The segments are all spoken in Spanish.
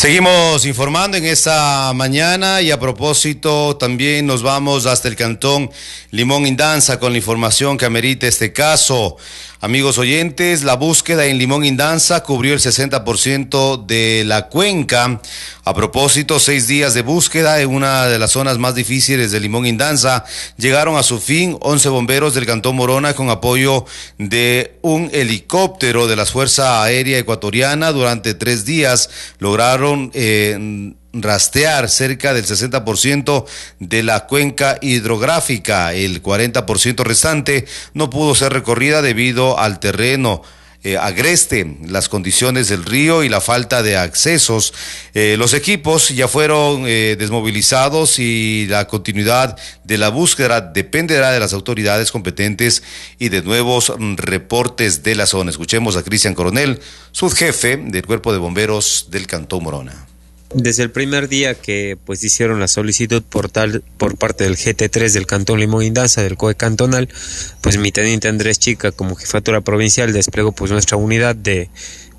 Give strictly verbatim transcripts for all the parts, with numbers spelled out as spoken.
Seguimos informando en esta mañana y a propósito también nos vamos hasta el cantón Limón Indanza con la información que amerita este caso. Amigos oyentes, la búsqueda en Limón Indanza cubrió el sesenta por ciento de la cuenca. A propósito, seis días de búsqueda en una de las zonas más difíciles de Limón Indanza llegaron a su fin. once bomberos del Cantón Morona con apoyo de un helicóptero de la Fuerza Aérea Ecuatoriana durante tres días lograron eh, rastrear cerca del sesenta por ciento de la cuenca hidrográfica. El cuarenta por ciento restante no pudo ser recorrida debido al terreno eh, agreste, las condiciones del río y la falta de accesos. Eh, los equipos ya fueron eh, desmovilizados y la continuidad de la búsqueda dependerá de las autoridades competentes y de nuevos reportes de la zona. Escuchemos a Cristian Coronel, subjefe del Cuerpo de Bomberos del Cantón Morona. Desde el primer día que pues hicieron la solicitud por tal por parte del G T tres del Cantón Limón Indanza, del C O E cantonal, pues mi teniente Andrés Chica como jefatura provincial desplegó pues nuestra unidad de,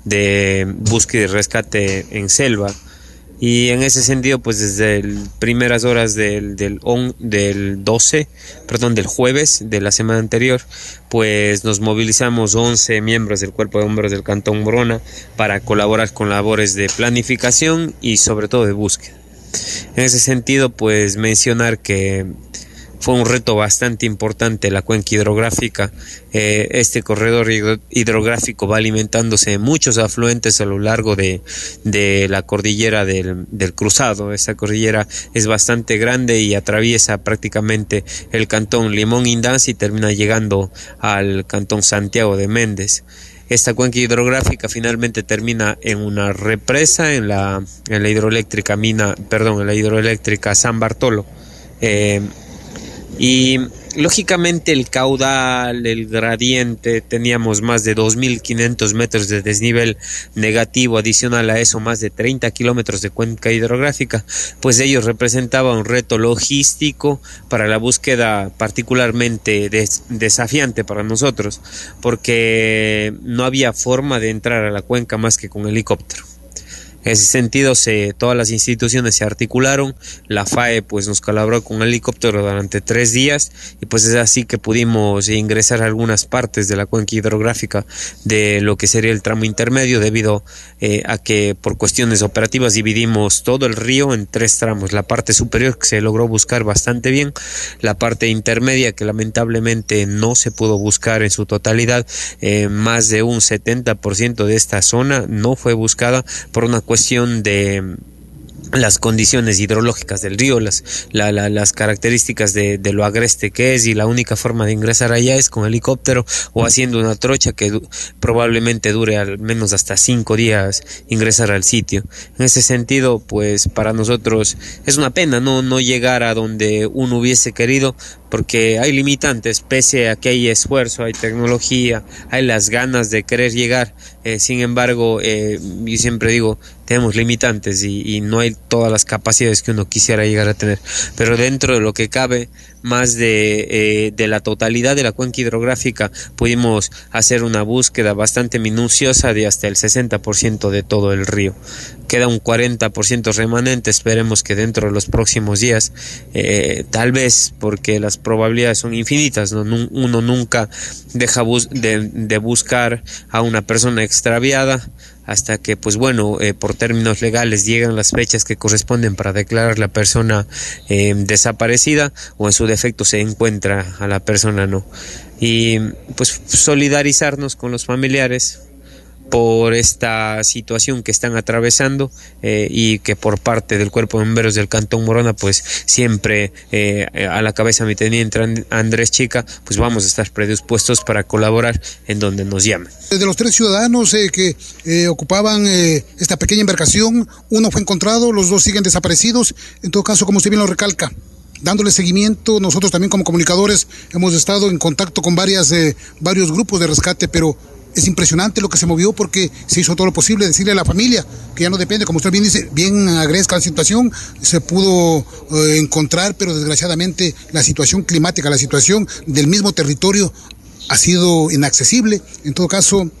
de búsqueda y rescate en selva. Y en ese sentido, pues desde las primeras horas del, del, on, del doce, perdón, del jueves de la semana anterior, pues nos movilizamos once miembros del Cuerpo de Bomberos del Cantón Morona para colaborar con labores de planificación y sobre todo de búsqueda. En ese sentido, pues mencionar que fue un reto bastante importante la cuenca hidrográfica. Eh, este corredor hidrográfico va alimentándose de muchos afluentes a lo largo de, de la cordillera del, del Cruzado. Esta cordillera es bastante grande y atraviesa prácticamente el cantón Limón Indanza y termina llegando al cantón Santiago de Méndez. Esta cuenca hidrográfica finalmente termina en una represa en la, en la hidroeléctrica mina, perdón, en la hidroeléctrica San Bartolo. Eh, Y lógicamente el caudal, el gradiente, teníamos más de dos mil quinientos metros de desnivel negativo, adicional a eso más de treinta kilómetros de cuenca hidrográfica, pues ello representaba un reto logístico para la búsqueda particularmente des desafiante para nosotros, porque no había forma de entrar a la cuenca más que con helicóptero. En ese sentido, se, todas las instituciones se articularon, la F A E pues nos colaboró con un helicóptero durante tres días y pues es así que pudimos ingresar a algunas partes de la cuenca hidrográfica de lo que sería el tramo intermedio debido eh, a que por cuestiones operativas dividimos todo el río en tres tramos, la parte superior que se logró buscar bastante bien, la parte intermedia que lamentablemente no se pudo buscar en su totalidad, eh, más de un setenta por ciento de esta zona no fue buscada por una cuestión de las condiciones hidrológicas del río, las, la, la, las características de, de lo agreste que es, y la única forma de ingresar allá es con helicóptero o haciendo una trocha que du probablemente dure al menos hasta cinco días ingresar al sitio. En ese sentido, pues para nosotros es una pena no, no llegar a donde uno hubiese querido, porque hay limitantes, pese a que hay esfuerzo, hay tecnología, hay las ganas de querer llegar, eh, sin embargo, eh, yo siempre digo, tenemos limitantes y, y no hay todas las capacidades que uno quisiera llegar a tener, pero dentro de lo que cabe, más de, eh, de la totalidad de la cuenca hidrográfica, pudimos hacer una búsqueda bastante minuciosa de hasta el sesenta por ciento de todo el río. Queda un cuarenta por ciento remanente, esperemos que dentro de los próximos días, eh, tal vez porque las probabilidades son infinitas, ¿no? Uno nunca deja bus de, de buscar a una persona extraviada hasta que, pues bueno, eh, por términos legales llegan las fechas que corresponden para declarar la persona eh, desaparecida, o en su defecto se encuentra a la persona, no. Y pues solidarizarnos con los familiares por esta situación que están atravesando, eh, y que por parte del Cuerpo de Bomberos del Cantón Morona, pues siempre eh, a la cabeza mi teniente Andrés Chica, pues vamos a estar predispuestos para colaborar en donde nos llamen. De los tres ciudadanos eh, que eh, ocupaban eh, esta pequeña embarcación, uno fue encontrado, los dos siguen desaparecidos. En todo caso, como usted bien lo recalca, dándole seguimiento, nosotros también como comunicadores hemos estado en contacto con varias, eh, varios grupos de rescate, pero es impresionante lo que se movió, porque se hizo todo lo posible, decirle a la familia que ya no depende, como usted bien dice, bien agradezca la situación, se pudo eh, encontrar, pero desgraciadamente la situación climática, la situación del mismo territorio ha sido inaccesible. En todo caso,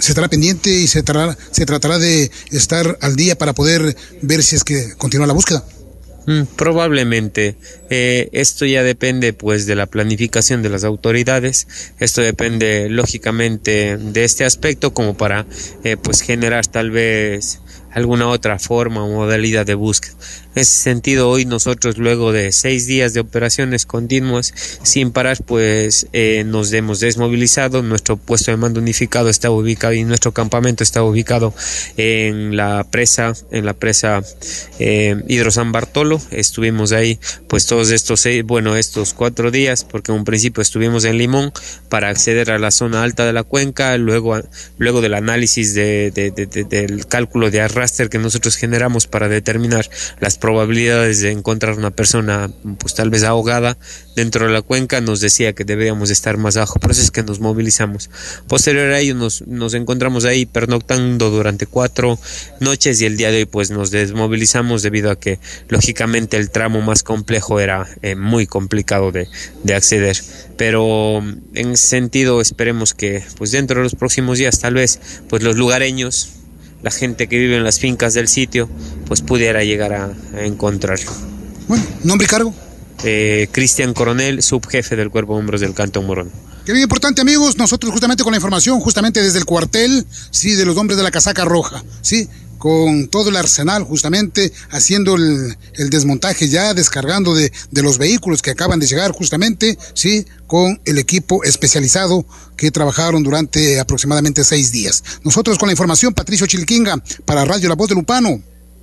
se estará pendiente y se tratará, se tratará de estar al día para poder ver si es que continúa la búsqueda. Mm, probablemente. Eh, esto ya depende pues de la planificación de las autoridades. Esto depende lógicamente de este aspecto como para eh, pues generar tal vez alguna otra forma o modalidad de búsqueda. En ese sentido, hoy nosotros, luego de seis días de operaciones continuas sin parar, pues eh, nos hemos desmovilizado. Nuestro puesto de mando unificado está ubicado y nuestro campamento está ubicado en la presa, en la presa eh, Hidro San Bartolo. Estuvimos ahí pues todos estos seis, bueno, estos cuatro días, porque en un principio estuvimos en Limón para acceder a la zona alta de la cuenca, luego, luego del análisis de, de, de, de, del cálculo de arrastre que nosotros generamos para determinar las probabilidades de encontrar una persona pues tal vez ahogada dentro de la cuenca, nos decía que deberíamos estar más abajo, por eso es que nos movilizamos. Posterior a ello nos, nos encontramos ahí pernoctando durante cuatro noches y el día de hoy pues nos desmovilizamos debido a que lógicamente el tramo más complejo era eh, muy complicado de, de acceder, pero en ese sentido esperemos que pues dentro de los próximos días tal vez pues los lugareños, la gente que vive en las fincas del sitio, pues pudiera llegar a, a encontrarlo. Bueno, ¿nombre y cargo? Eh, Cristian Coronel, subjefe del Cuerpo de Bomberos del Cantón Morón. Qué bien importante, amigos, nosotros justamente con la información, justamente desde el cuartel, sí, de los hombres de la casaca roja, sí, con todo el arsenal, justamente haciendo el, el desmontaje ya, descargando de, de los vehículos que acaban de llegar, justamente, sí, con el equipo especializado que trabajaron durante aproximadamente seis días. Nosotros con la información, Patricio Chiliquinga, para Radio La Voz de Lupano,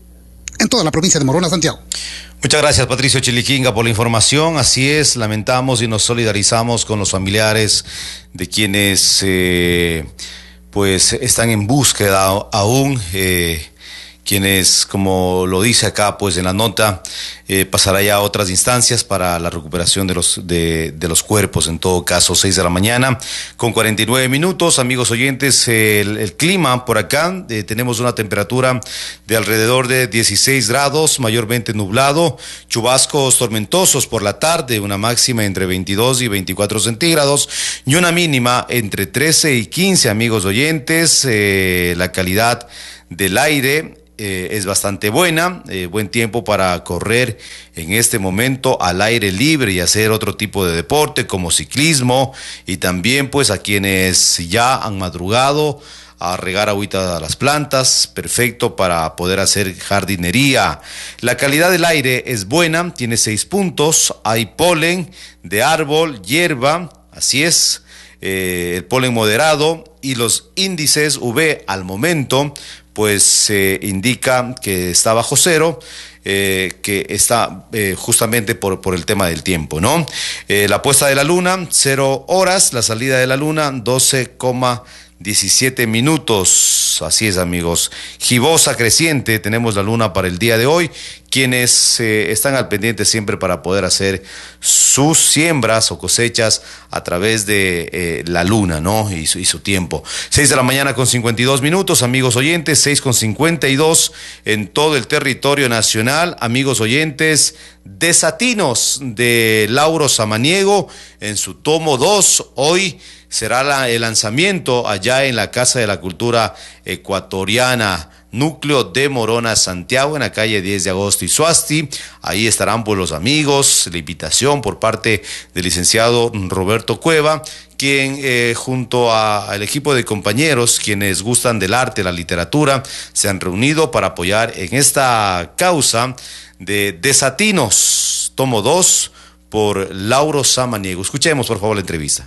en toda la provincia de Morona, Santiago. Muchas gracias, Patricio Chiliquinga, por la información. Así es, lamentamos y nos solidarizamos con los familiares de quienes eh, pues están en búsqueda aún, eh, quienes, como lo dice acá pues en la nota, eh, pasará ya a otras instancias para la recuperación de los de, de los cuerpos. En todo caso, seis de la mañana con cuarenta y nueve minutos. Amigos oyentes, el, el clima por acá, eh, tenemos una temperatura de alrededor de dieciséis grados, mayormente nublado, chubascos tormentosos por la tarde, una máxima entre veintidós y veinticuatro centígrados y una mínima entre trece y quince, amigos oyentes. Eh, la calidad del aire Eh, es bastante buena, eh, buen tiempo para correr en este momento al aire libre y hacer otro tipo de deporte como ciclismo, y también pues a quienes ya han madrugado a regar agüita a las plantas, perfecto para poder hacer jardinería. La calidad del aire es buena, tiene seis puntos, hay polen de árbol, hierba, así es, eh, el polen moderado, y los índices U V al momento pues se eh, indica que está bajo cero, eh, que está eh, justamente por, por el tema del tiempo, ¿no? Eh, la puesta de la luna, cero horas, la salida de la luna, doce coma diecisiete minutos, así es, amigos. Gibosa creciente, tenemos la luna para el día de hoy, quienes eh, están al pendiente siempre para poder hacer sus siembras o cosechas a través de eh, la luna, ¿no? Y su, y su tiempo. seis de la mañana con cincuenta y dos minutos, amigos oyentes, seis con cincuenta y dos en todo el territorio nacional, amigos oyentes. Desatinos de Lauro Samaniego en su tomo dos, hoy será la, el lanzamiento allá en la Casa de la Cultura Ecuatoriana, núcleo de Morona, Santiago, en la calle diez de agosto y Suasti. Ahí estarán pues los amigos, la invitación por parte del licenciado Roberto Cueva, quien eh, junto a, al equipo de compañeros, quienes gustan del arte, la literatura, se han reunido para apoyar en esta causa de Desatinos, tomo dos, por Lauro Samaniego. Escuchemos por favor la entrevista.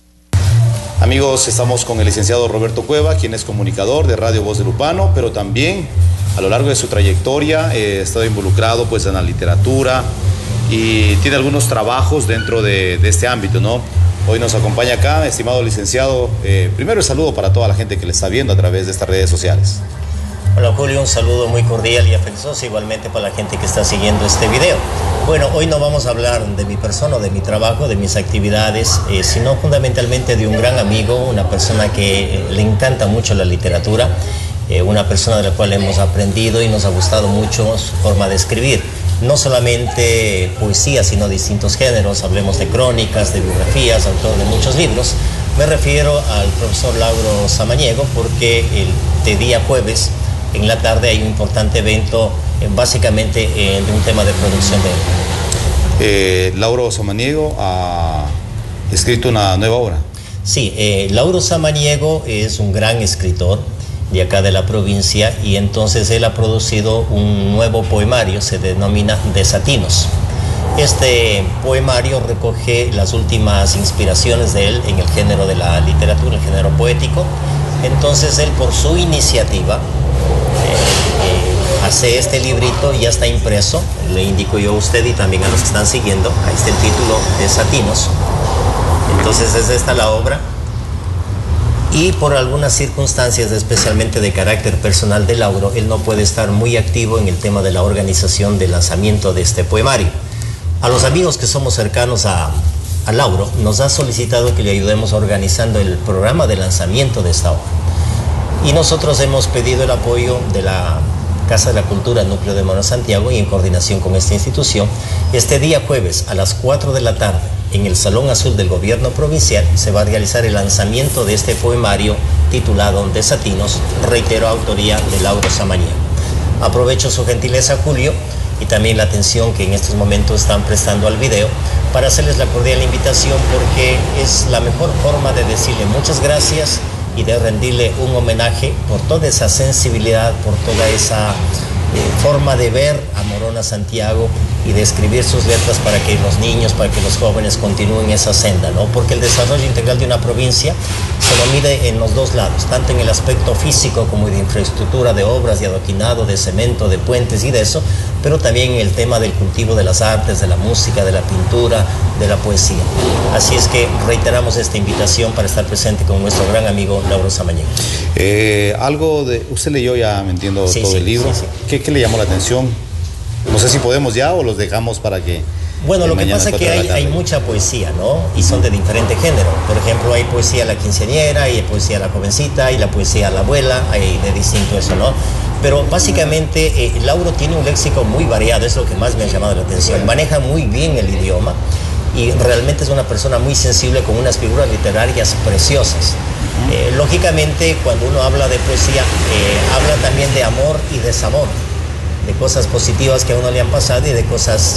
Amigos, estamos con el licenciado Roberto Cueva, quien es comunicador de Radio Voz de Lupano, pero también a lo largo de su trayectoria eh, ha estado involucrado pues en la literatura y tiene algunos trabajos dentro de, de este ámbito, ¿no? Hoy nos acompaña acá, estimado licenciado. Eh, primero el saludo para toda la gente que le está viendo a través de estas redes sociales. Hola Julio, un saludo muy cordial y afectuoso, igualmente para la gente que está siguiendo este video. Bueno, hoy no vamos a hablar de mi persona, de mi trabajo, de mis actividades, eh, sino fundamentalmente de un gran amigo, una persona que le encanta mucho la literatura, eh, una persona de la cual hemos aprendido y nos ha gustado mucho su forma de escribir. No solamente poesía, sino distintos géneros, hablemos de crónicas, de biografías, autor de muchos libros. Me refiero al profesor Lauro Samaniego porque el de día jueves en la tarde hay un importante evento, eh, básicamente eh, de un tema de producción de él. Eh, Lauro Samaniego ha escrito una nueva obra. Sí, eh, Lauro Samaniego es un gran escritor de acá de la provincia y entonces él ha producido un nuevo poemario, se denomina Desatinos. Este poemario recoge las últimas inspiraciones de él en el género de la literatura, el género poético. Entonces él, por su iniciativa, eh, eh, hace este librito, ya está impreso, le indico yo a usted y también a los que están siguiendo, ahí está el título, Desatinos. Entonces es esta la obra. Y por algunas circunstancias, especialmente de carácter personal de Lauro, él no puede estar muy activo en el tema de la organización del lanzamiento de este poemario. A los amigos que somos cercanos a, a Lauro, nos ha solicitado que le ayudemos organizando el programa de lanzamiento de esta obra. Y nosotros hemos pedido el apoyo de la Casa de la Cultura Núcleo de Mano Santiago y en coordinación con esta institución, este día jueves a las cuatro de la tarde, en el Salón Azul del Gobierno Provincial, se va a realizar el lanzamiento de este poemario titulado Desatinos, reitero, autoría de Lauro Samaniego. Aprovecho su gentileza, Julio, y también la atención que en estos momentos están prestando al video para hacerles la cordial invitación, porque es la mejor forma de decirle muchas gracias y de rendirle un homenaje por toda esa sensibilidad, por toda esa eh, forma de ver a Morona Santiago y de escribir sus letras para que los niños, para que los jóvenes continúen esa senda, ¿no? Porque el desarrollo integral de una provincia se lo mide en los dos lados, tanto en el aspecto físico como de infraestructura, de obras, de adoquinado, de cemento, de puentes y de eso, pero también en el tema del cultivo de las artes, de la música, de la pintura, de la poesía. Así es que reiteramos esta invitación para estar presente con nuestro gran amigo Lauro Samaniego. Eh, algo de, usted leyó ya, me entiendo, sí, todo sí, el libro. Sí, sí. ¿Qué, ¿Qué le llamó la atención? No sé si podemos ya o los dejamos para que... Bueno, eh, lo que pasa es que hay, hay mucha poesía, ¿no? Y son de diferente género. Por ejemplo, hay poesía a la quinceañera, hay poesía a la jovencita, y la poesía a la abuela, hay de distinto eso, ¿no? Pero básicamente eh, Lauro tiene un léxico muy variado, es lo que más me ha llamado la atención. Maneja muy bien el idioma y realmente es una persona muy sensible con unas figuras literarias preciosas. Eh, lógicamente, cuando uno habla de poesía, eh, habla también de amor y desamor, de cosas positivas que a uno le han pasado y de cosas